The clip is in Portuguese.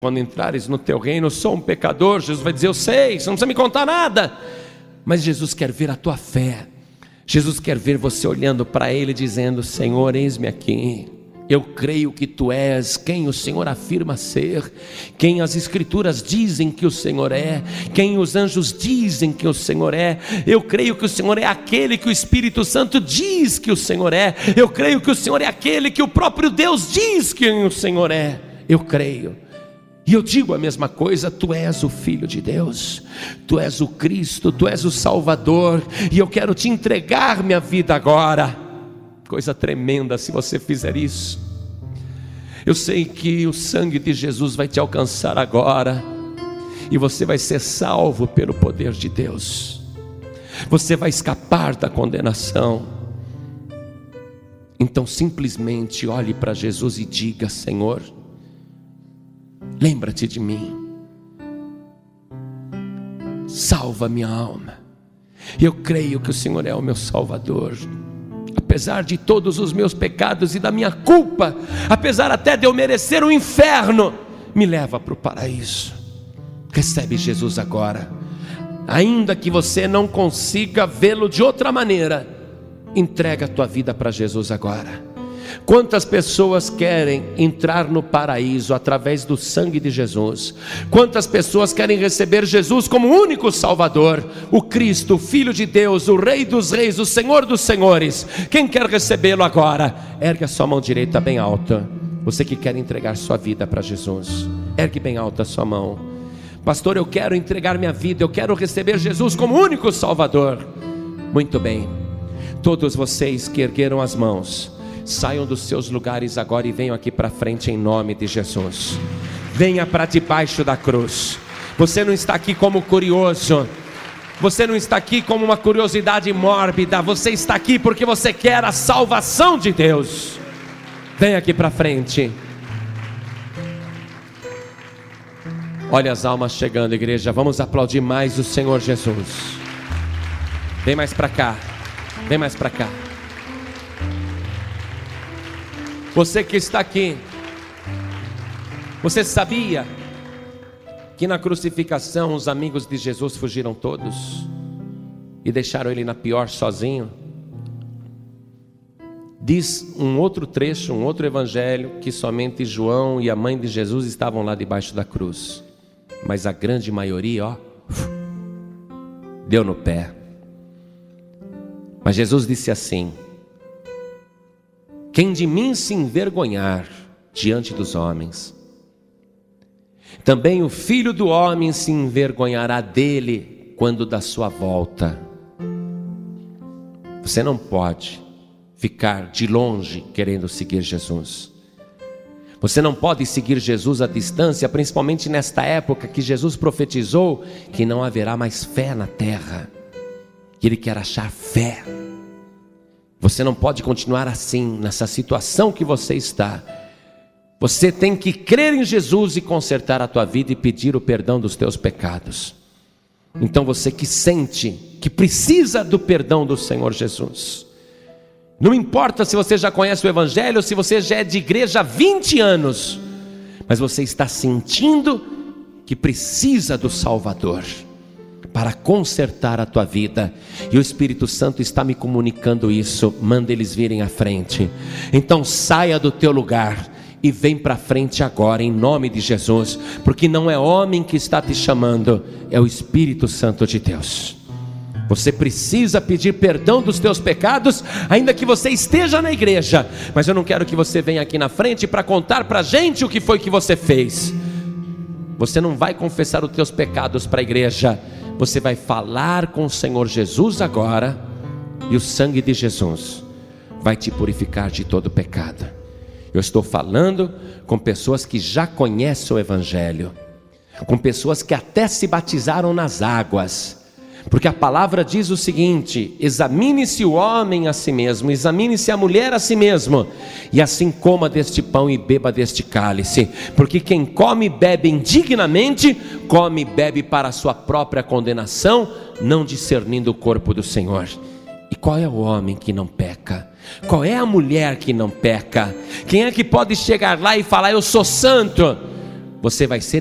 Quando entrares no teu reino, eu sou um pecador. Jesus vai dizer, eu sei, você não precisa me contar nada. Mas Jesus quer ver a tua fé. Jesus quer ver você olhando para Ele dizendo, Senhor, eis-me aqui. Eu creio que Tu és quem o Senhor afirma ser, quem as Escrituras dizem que o Senhor é, quem os anjos dizem que o Senhor é. Eu creio que o Senhor é aquele que o Espírito Santo diz que o Senhor é. Eu creio que o Senhor é aquele que o próprio Deus diz que o Senhor é. Eu creio. E eu digo a mesma coisa, Tu és o Filho de Deus, Tu és o Cristo, Tu és o Salvador, e eu quero Te entregar minha vida agora. Coisa tremenda se você fizer isso. Eu sei que o sangue de Jesus vai te alcançar agora, e você vai ser salvo pelo poder de Deus. Você vai escapar da condenação. Então simplesmente olhe para Jesus e diga, Senhor, lembra-te de mim, salva minha alma. Eu creio que o Senhor é o meu Salvador, apesar de todos os meus pecados e da minha culpa, apesar até de eu merecer o inferno, me leva para o paraíso. Recebe Jesus agora, ainda que você não consiga vê-lo de outra maneira, entrega a tua vida para Jesus agora. Quantas pessoas querem entrar no paraíso através do sangue de Jesus? Quantas pessoas querem receber Jesus como único Salvador, o Cristo, o Filho de Deus, o Rei dos Reis, o Senhor dos Senhores? Quem quer recebê-lo agora? Ergue a sua mão direita bem alta. Você que quer entregar sua vida para Jesus, ergue bem alta a sua mão. Pastor, eu quero entregar minha vida, eu quero receber Jesus como único Salvador. Muito bem, todos vocês que ergueram as mãos, saiam dos seus lugares agora e venham aqui para frente em nome de Jesus. Venha para debaixo da cruz. Você não está aqui como curioso, você não está aqui como uma curiosidade mórbida, você está aqui porque você quer a salvação de Deus. Venha aqui para frente. Olha as almas chegando, igreja. Vamos aplaudir mais o Senhor Jesus. Vem mais para cá, vem mais para cá. Você que está aqui, você sabia que na crucificação os amigos de Jesus fugiram todos e deixaram ele na pior sozinho? Diz um outro trecho, um outro evangelho, que somente João e a mãe de Jesus estavam lá debaixo da cruz, mas a grande maioria, deu no pé. Mas Jesus disse assim: quem de mim se envergonhar diante dos homens, também o Filho do Homem se envergonhará dele quando da sua volta. Você não pode ficar de longe querendo seguir Jesus. Você não pode seguir Jesus à distância, principalmente nesta época que Jesus profetizou que não haverá mais fé na terra, que Ele quer achar fé. Você não pode continuar assim, nessa situação que você está. Você tem que crer em Jesus e consertar a tua vida e pedir o perdão dos teus pecados. Então você que sente que precisa do perdão do Senhor Jesus, não importa se você já conhece o Evangelho ou se você já é de igreja há 20 anos, mas você está sentindo que precisa do Salvador para consertar a tua vida, e o Espírito Santo está me comunicando isso. Manda eles virem à frente. Então saia do teu lugar e vem para frente agora, em nome de Jesus, porque não é homem que está te chamando, é o Espírito Santo de Deus. Você precisa pedir perdão dos teus pecados, ainda que você esteja na igreja, mas eu não quero que você venha aqui na frente para contar para a gente o que foi que você fez. Você não vai confessar os teus pecados para a igreja, você vai falar com o Senhor Jesus agora, e o sangue de Jesus vai te purificar de todo pecado. Eu estou falando com pessoas que já conhecem o Evangelho, com pessoas que até se batizaram nas águas, porque a palavra diz o seguinte: examine-se o homem a si mesmo, examine-se a mulher a si mesmo, e assim coma deste pão e beba deste cálice, porque quem come e bebe indignamente, come e bebe para a sua própria condenação, não discernindo o corpo do Senhor. E qual é o homem que não peca? Qual é a mulher que não peca? Quem é que pode chegar lá e falar: eu sou santo? você vai ser